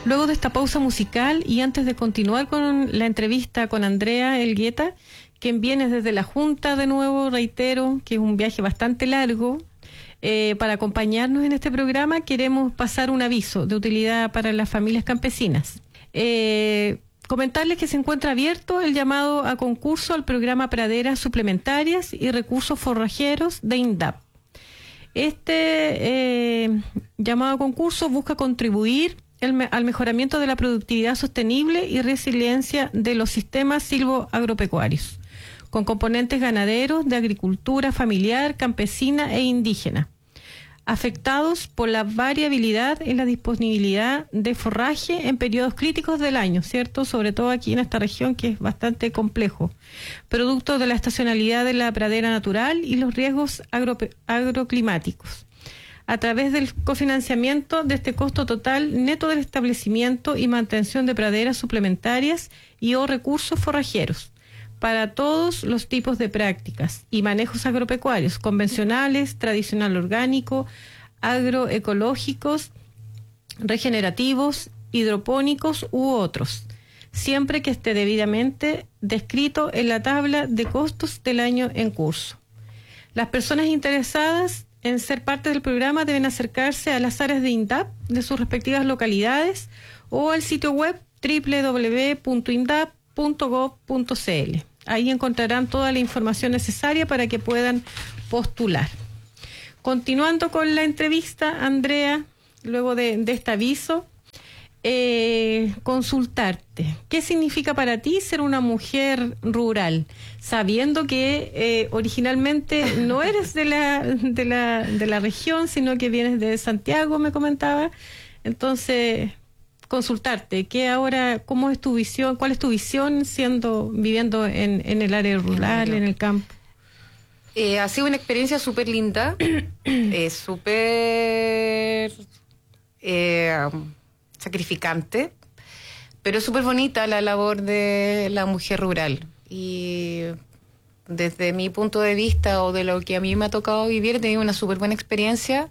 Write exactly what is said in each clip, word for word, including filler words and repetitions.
Luego de esta pausa musical y antes de continuar con la entrevista con Andrea Elgueta, quien viene desde la Junta de nuevo, reitero, que es un viaje bastante largo, eh, para acompañarnos en este programa, queremos pasar un aviso de utilidad para las familias campesinas. Eh, comentarles que se encuentra abierto el llamado a concurso al programa Praderas Suplementarias y Recursos Forrajeros de INDAP. Este eh, llamado a concurso busca contribuir el me- al mejoramiento de la productividad sostenible y resiliencia de los sistemas silvoagropecuarios, con componentes ganaderos, de agricultura familiar, campesina e indígena, afectados por la variabilidad en la disponibilidad de forraje en periodos críticos del año, ¿cierto? Sobre todo aquí en esta región, que es bastante complejo, producto de la estacionalidad de la pradera natural y los riesgos agro- agroclimáticos, a través del cofinanciamiento de este costo total neto del establecimiento y mantención de praderas suplementarias y o recursos forrajeros para todos los tipos de prácticas y manejos agropecuarios, convencionales, tradicional orgánico, agroecológicos, regenerativos, hidropónicos u otros, siempre que esté debidamente descrito en la tabla de costos del año en curso. Las personas interesadas en ser parte del programa deben acercarse a las áreas de INDAP de sus respectivas localidades o al sitio web doble u doble u doble u punto indap punto gov punto c l. Ahí encontrarán toda la información necesaria para que puedan postular. Continuando con la entrevista, Andrea, luego de, de este aviso, eh, consultarte. ¿Qué significa para ti ser una mujer rural? Sabiendo que eh, originalmente no eres de la, de la, de la región, sino que vienes de Santiago, me comentaba. Entonces, consultarte, ¿qué ahora, cómo es tu visión, cuál es tu visión siendo, viviendo en, en el área rural, en el campo? Eh, ha sido una experiencia súper linda, eh, súper eh, sacrificante, pero súper bonita la labor de la mujer rural. Y desde mi punto de vista o de lo que a mí me ha tocado vivir, he tenido una súper buena experiencia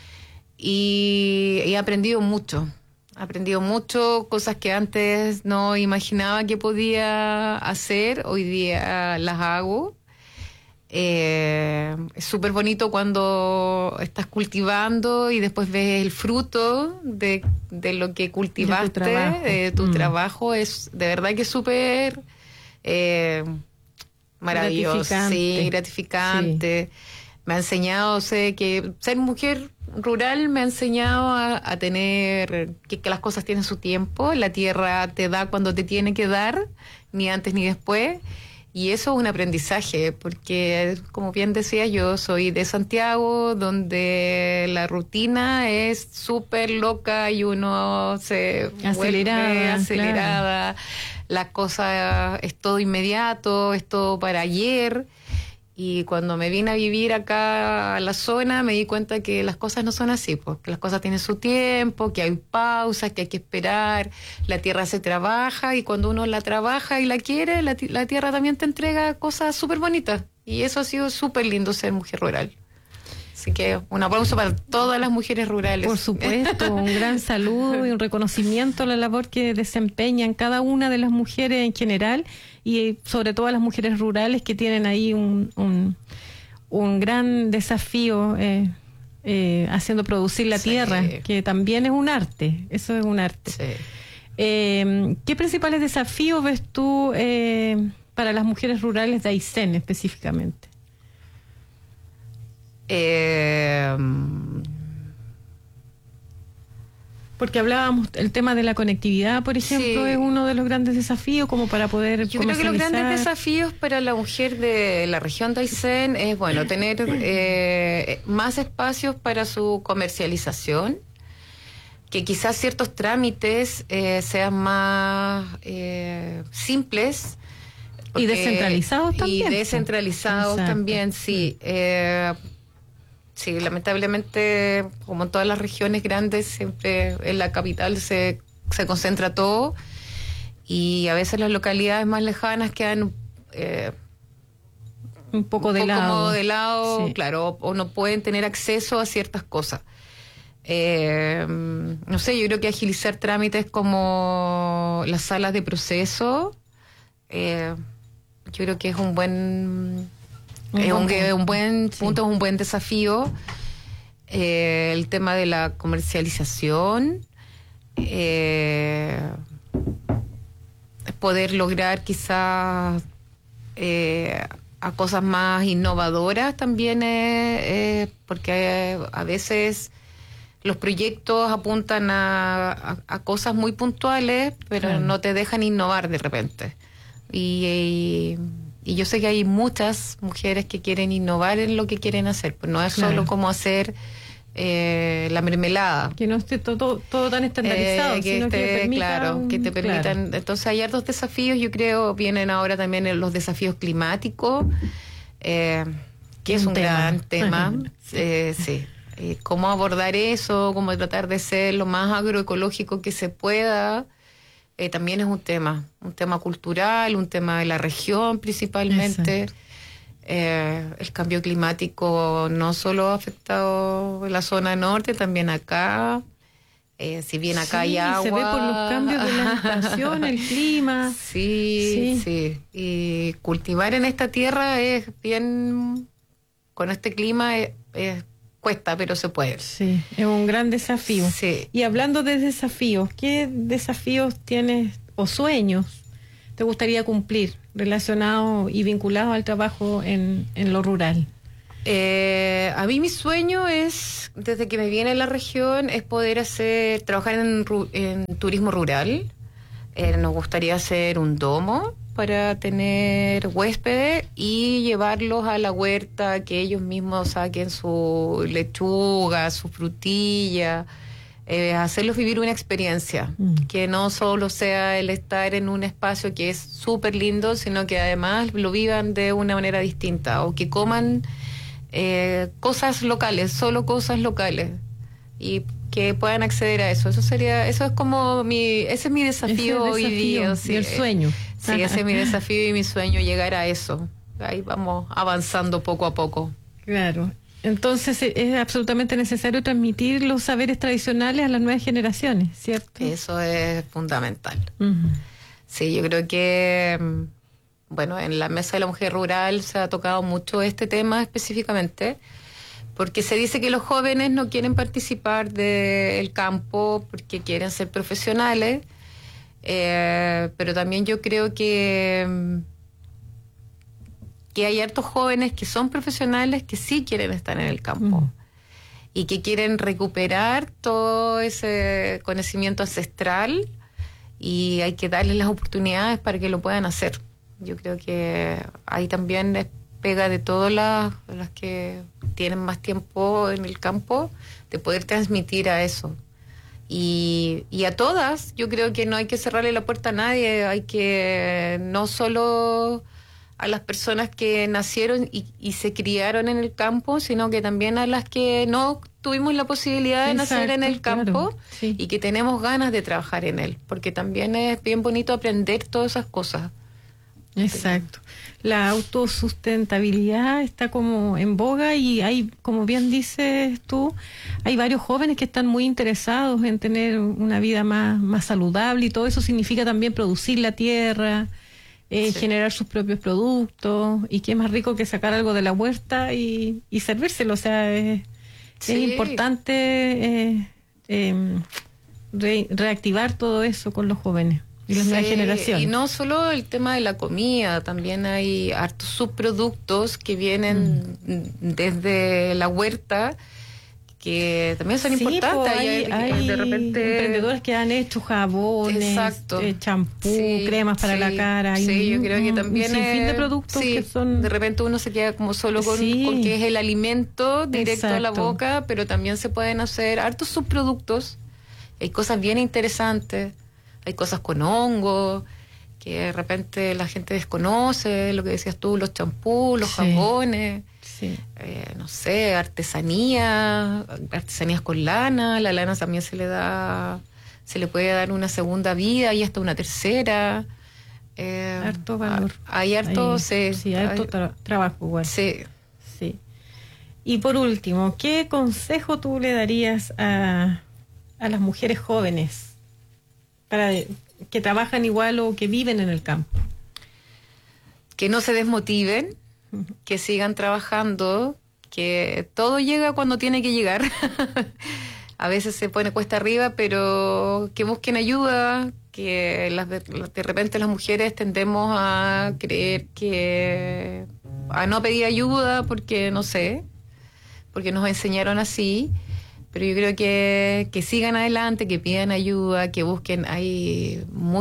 y he aprendido mucho. He aprendido mucho, cosas que antes no imaginaba que podía hacer, hoy día las hago. Eh, es súper bonito cuando estás cultivando y después ves el fruto de, de lo que cultivaste, de tu trabajo, de tu mm. trabajo. Es de verdad que es súper eh, maravilloso, gratificante. Sí, gratificante. Sí. Me ha enseñado, sé que ser mujer rural me ha enseñado a, a tener, que, que las cosas tienen su tiempo, la tierra te da cuando te tiene que dar, ni antes ni después. Y eso es un aprendizaje, porque como bien decía, yo soy de Santiago, donde la rutina es súper loca y uno se acelerada, vuelve acelerada. Claro. Las cosas es todo inmediato, es todo para ayer. Y cuando me vine a vivir acá a la zona, me di cuenta que las cosas no son así, pues, que las cosas tienen su tiempo, que hay pausas, que hay que esperar, la tierra se trabaja y cuando uno la trabaja y la quiere, la, la tierra también te entrega cosas súper bonitas. Y eso ha sido súper lindo ser mujer rural. Así que un aplauso para todas las mujeres rurales. Por supuesto, un gran saludo y un reconocimiento a la labor que desempeñan cada una de las mujeres en general y sobre todo a las mujeres rurales que tienen ahí un, un, un gran desafío eh, eh, haciendo producir la sí. tierra, que también es un arte, eso es un arte. Sí. Eh, ¿Qué principales desafíos ves tú eh, para las mujeres rurales de Aysén específicamente? Eh, Porque hablábamos, el tema de la conectividad, por ejemplo, sí. es uno de los grandes desafíos como para poder Yo creo que los grandes desafíos para la mujer de la región de Aysén es, bueno, tener eh, más espacios para su comercialización, que quizás ciertos trámites eh, sean más eh, simples. Porque, y descentralizados también. Y descentralizados Exacto. también, sí. Eh, Sí, lamentablemente, como en todas las regiones grandes, siempre en la capital se, se concentra todo y a veces las localidades más lejanas quedan eh, un poco de un poco lado, de lado sí. claro, o, o no pueden tener acceso a ciertas cosas. Eh, no sé, yo creo que agilizar trámites como las salas de proceso, eh, yo creo que es un buen, Un es buen un, que- punto. un buen Sí. punto, es un buen desafío. Eh, el tema de la comercialización, eh, poder lograr quizás eh, a cosas más innovadoras también, eh, eh, porque a veces los proyectos apuntan a, a- a cosas muy puntuales, pero Claro. no te dejan innovar de repente. Y, y, y yo sé que hay muchas mujeres que quieren innovar en lo que quieren hacer, pues no es Claro. solo como hacer eh, la mermelada. Que no esté todo, todo tan estandarizado, Eh, que sino que esté, permita claro, un- que te claro. permitan. Entonces hay hartos desafíos, yo creo, vienen ahora también los desafíos climáticos, eh, que es Un un, tema. gran tema. Sí. Eh, sí. Eh, cómo abordar eso, cómo tratar de ser lo más agroecológico que se pueda, eh, también es un tema, un tema cultural, un tema de la región principalmente. Exacto. Eh, el cambio climático no solo ha afectado la zona norte, también acá. Eh, si bien acá Sí, hay agua. se ve por los cambios de la estación, el clima. Sí, Sí. sí. Y cultivar en esta tierra es bien, con este clima es, es- cuesta, pero se puede. Sí, es un gran desafío. Sí. Y hablando de desafíos, ¿qué desafíos tienes o sueños te gustaría cumplir relacionados y vinculados al trabajo en, en lo rural? Eh, a mí mi sueño es, desde que me viene a la región, es poder hacer, trabajar en, ru- en turismo rural. Eh, nos gustaría hacer un domo para tener huéspedes y llevarlos a la huerta, que ellos mismos saquen su lechuga, su frutilla, eh, hacerlos vivir una experiencia, Mm. que no solo sea el estar en un espacio que es súper lindo, sino que además lo vivan de una manera distinta, o que coman eh, cosas locales, solo cosas locales, y que puedan acceder a eso. Eso sería, eso es como mi, ese es mi desafío, Ese hoy desafío día. y Sí, el sueño. Sí, ese es mi desafío y mi sueño, llegar a eso. Ahí vamos avanzando poco a poco. Claro. Entonces eh, es absolutamente necesario transmitir los saberes tradicionales a las nuevas generaciones, ¿cierto? Eso es fundamental. Ujú. Sí, yo creo que, mm, bueno, en la Mesa de la Mujer Rural se ha tocado mucho este tema específicamente, porque se dice que los jóvenes no quieren participar del campo porque quieren ser profesionales, eh, pero también yo creo que, mm, que hay hartos jóvenes que son profesionales que sí quieren estar en el campo. Mm. Y que quieren recuperar todo ese conocimiento ancestral, y hay que darles las oportunidades para que lo puedan hacer. Yo creo que ahí también es pega de todas las, las que tienen más tiempo en el campo, de poder transmitir a eso. Y, y a todas, yo creo que no hay que cerrarle la puerta a nadie, hay que no solo a las personas que nacieron y, y se criaron en el campo, sino que también a las que no tuvimos la posibilidad de nacer en Exacto, el campo, claro, sí. y que tenemos ganas de trabajar en él, porque también es bien bonito aprender todas esas cosas. Exacto. La autosustentabilidad está como en boga y hay, como bien dices tú, hay varios jóvenes que están muy interesados en tener una vida más, más saludable, y todo eso significa también producir la tierra, eh, Sí. generar sus propios productos, y qué más rico que sacar algo de la huerta y, y servírselo. O sea, es, Sí. es importante eh, eh, re- reactivar todo eso con los jóvenes y las Sí, nuevas generaciones. y no solo el tema de la comida, también hay hartos subproductos que vienen Mm. desde la huerta, que también son Sí, importantes. po, hay, Hay- hay de repente emprendedores que han hecho jabones, Exacto. eh, champú, Sí, cremas para sí, la cara. Hay sí, un- yo creo que un- también un sinfín de es- productos sí, que son... de repente uno se queda como solo con, Sí. con que es el alimento directo a la Exacto. boca, pero también se pueden hacer hartos subproductos. Hay cosas bien interesantes, hay cosas con hongos que de repente la gente desconoce, lo que decías tú, los champús, los Sí. jabones. Sí. Eh, no sé, artesanía, artesanías con lana, la lana también se le da, se le puede dar una segunda vida y hasta una tercera. Eh, Harto valor. Hay harto, Hay- sí, sí, harto hay- tra- trabajo igual. sí. Sí. Y por último, ¿qué consejo tú le darías a, a las mujeres jóvenes para que trabajan igual o que viven en el campo? Que no se desmotiven, que sigan trabajando, que todo llega cuando tiene que llegar. A veces se pone cuesta arriba, pero que busquen ayuda, que las de, de repente las mujeres tendemos a creer que... a no pedir ayuda porque, no sé, porque nos enseñaron así, pero yo creo que, que sigan adelante, que pidan ayuda, que busquen. Hay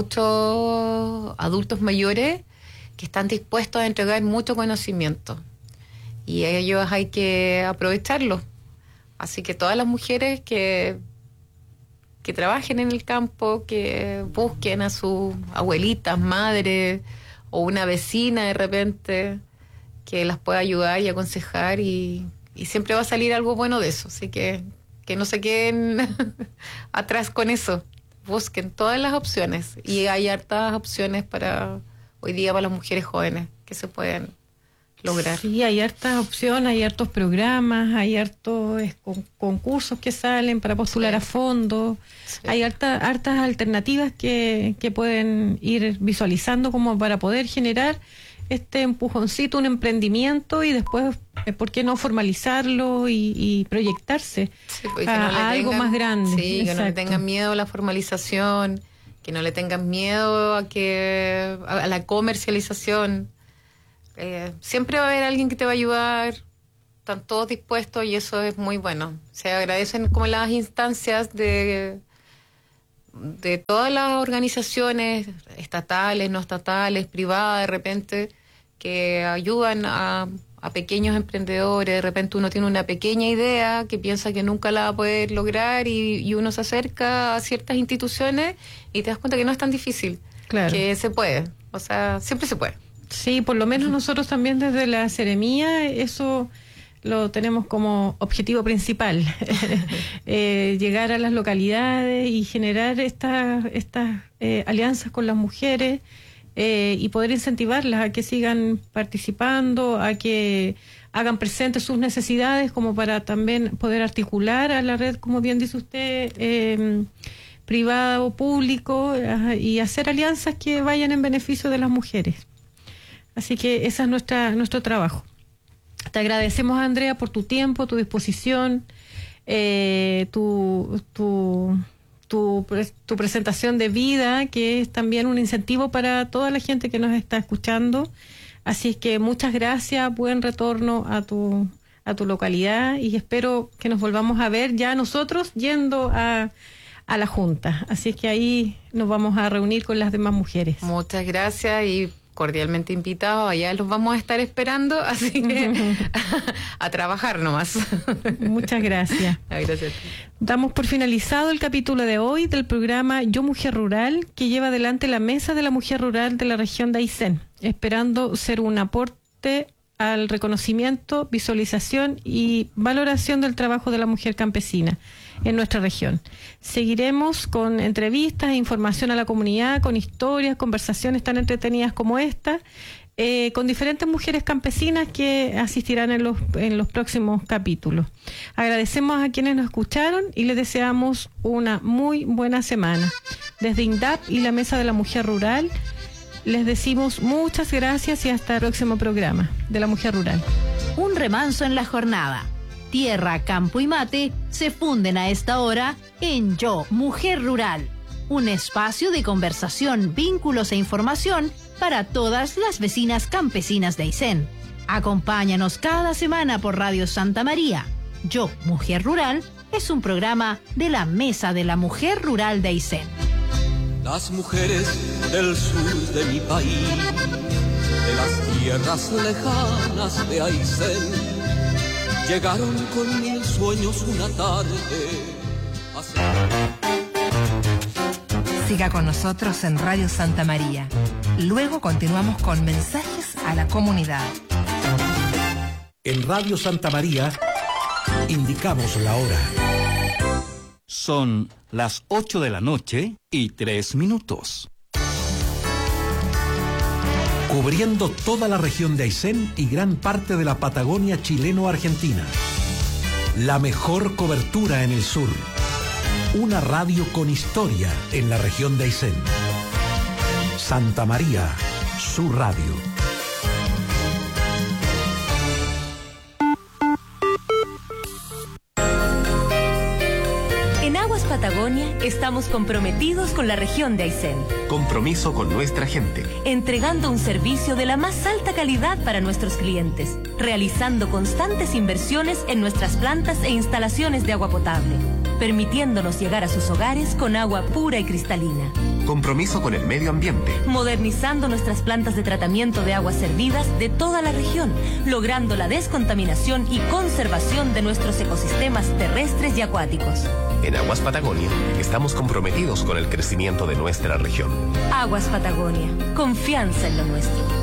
muchos adultos mayores que están dispuestos a entregar mucho conocimiento y a ellos hay que aprovecharlo. Así que todas las mujeres que, que trabajen en el campo, que busquen a sus abuelitas, madres o una vecina de repente que las pueda ayudar y aconsejar, y, y siempre va a salir algo bueno de eso. Así que que no se queden atrás con eso. Busquen todas las opciones, y hay hartas opciones para hoy día para las mujeres jóvenes que se pueden lograr. Sí, hay hartas opciones, hay hartos programas, hay hartos eh, con, concursos que salen para postular sí. a fondos, sí. hay harta, hartas alternativas que, que pueden ir visualizando como para poder generar este empujoncito, un emprendimiento, y después, eh, ¿por qué no formalizarlo y, y proyectarse sí, pues, a, no a algo tengan, más grande? Sí, exacto. Que no le tengan miedo a la formalización, que no le tengan miedo a que a la comercialización. Eh, siempre va a haber alguien que te va a ayudar, están todos dispuestos y eso es muy bueno. Se agradecen como las instancias de, de todas las organizaciones estatales, no estatales, privadas, de repente, que ayudan a, a pequeños emprendedores. De repente uno tiene una pequeña idea que piensa que nunca la va a poder lograr, y, y uno se acerca a ciertas instituciones y te das cuenta que no es tan difícil, claro. que se puede, o sea, siempre se puede. Sí, por lo menos nosotros también desde la Seremía eso lo tenemos como objetivo principal, eh, llegar a las localidades y generar estas estas eh, alianzas con las mujeres eh, y poder incentivarlas a que sigan participando, a que hagan presentes sus necesidades, como para también poder articular a la red, como bien dice usted, eh, privado o público, eh, y hacer alianzas que vayan en beneficio de las mujeres. Así que ese es nuestra, nuestro trabajo. Te agradecemos, Andrea, por tu tiempo, tu disposición, eh, tu, tu, tu, tu presentación de vida, que es también un incentivo para toda la gente que nos está escuchando. Así es que muchas gracias, buen retorno a tu, a tu localidad, y espero que nos volvamos a ver ya nosotros yendo a, a la Junta. Así es que ahí nos vamos a reunir con las demás mujeres. Muchas gracias y cordialmente invitados, allá los vamos a estar esperando, así que a, a trabajar nomás. Muchas gracias. Gracias. Damos por finalizado el capítulo de hoy del programa Yo Mujer Rural, que lleva adelante la Mesa de la Mujer Rural de la región de Aysén, esperando ser un aporte al reconocimiento, visualización y valoración del trabajo de la mujer campesina en nuestra región. Seguiremos con entrevistas e información a la comunidad, con historias, conversaciones tan entretenidas como esta, eh, con diferentes mujeres campesinas que asistirán en los, en los próximos capítulos. Agradecemos a quienes nos escucharon y les deseamos una muy buena semana. Desde INDAP y la Mesa de la Mujer Rural, les decimos muchas gracias y hasta el próximo programa de la Mujer Rural. Un remanso en la jornada. Tierra, campo y mate se funden a esta hora en Yo, Mujer Rural. Un espacio de conversación, vínculos e información para todas las vecinas campesinas de Aysén. Acompáñanos cada semana por Radio Santa María. Yo, Mujer Rural, es un programa de la Mesa de la Mujer Rural de Aysén. Las mujeres del sur de mi país, de las tierras lejanas de Aysén, llegaron con mil sueños una tarde. Hace... Siga con nosotros en Radio Santa María. Luego continuamos con mensajes a la comunidad. En Radio Santa María indicamos la hora. Son las ocho de la noche y tres minutos. Cubriendo toda la región de Aysén y gran parte de la Patagonia chileno-argentina. La mejor cobertura en el sur. Una radio con historia en la región de Aysén. Santa María, su radio. En Aguas Patagonia estamos comprometidos con la región de Aysén. Compromiso con nuestra gente. Entregando un servicio de la más alta calidad para nuestros clientes. Realizando constantes inversiones en nuestras plantas e instalaciones de agua potable. Permitiéndonos llegar a sus hogares con agua pura y cristalina. Compromiso con el medio ambiente. Modernizando nuestras plantas de tratamiento de aguas servidas de toda la región, logrando la descontaminación y conservación de nuestros ecosistemas terrestres y acuáticos. En Aguas Patagonia estamos comprometidos con el crecimiento de nuestra región. Aguas Patagonia, confianza en lo nuestro.